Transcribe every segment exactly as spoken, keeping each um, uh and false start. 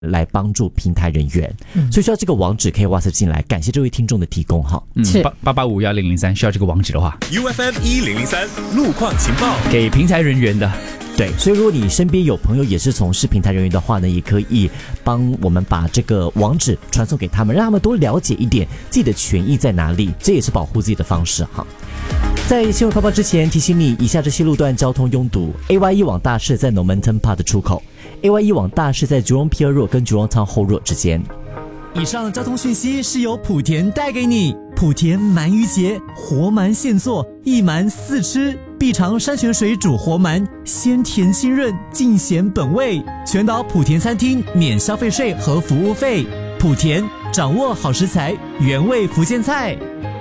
来帮助平台人员，嗯、所以需要这个网址可以 WhatsApp 进来。感谢这位听众的提供哈， 嗯，八八八五幺零零三需要这个网址的话 ，U F M 一零零三路况情报给平台人员的。 对，所以如果你身边有朋友也是从事平台人员的话呢，也可以帮我们把这个网址传送给他们，让他们多了解一点自己的权益在哪里，这也是保护自己的方式哈。在新闻快报之前提醒你，以下这些路段交通拥堵 ：A Y 一往大市在 Normanton Park 的出口 ；A Y 一往大市在 Jurong Pier Road 跟 Jurong Town Hall Road 之间。 以上交通讯息是由莆田带给你。莆田鳗鱼节，活鳗现做，一鳗四吃，必尝山泉水煮活鳗，鲜甜清润，尽显本味。全岛莆田餐厅免消费税和服务费。莆田掌握好食材，原味福建菜。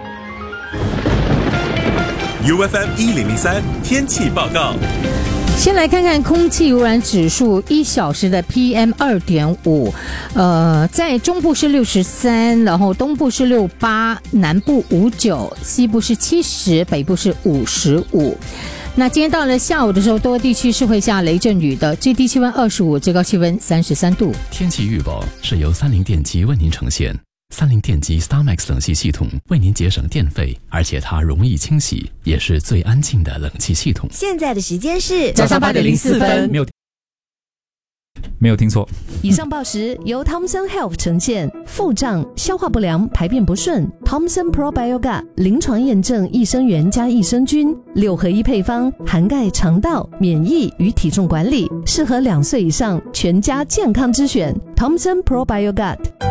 U F M 一零零三天气报告。 先来看看空气污染指数一小时的 P M 二点五， 呃，在中部是六十三，然后东部是六十八，南部五十九，西部是七十，北部是五十五。那今天到了下午的时候，多个地区是会下雷阵雨的，最低气温二十五，最高气温三十三度。 天气预报是由三菱电机为您呈现。三菱电机 StarMax 冷气系统为您节省电费，而且它容易清洗，也是最安静的冷气系统。 现在的时间是早上八点零四分， 没有没有听错。 以上报时由 Thomson Health 呈现。腹胀、消化不良、排便不顺 ，Thomson Probiotic 临床验证益生元加益生菌六合一配方，涵盖肠道、免疫与体重管理，适合两岁以上全家健康之选。Thomson Probiotic。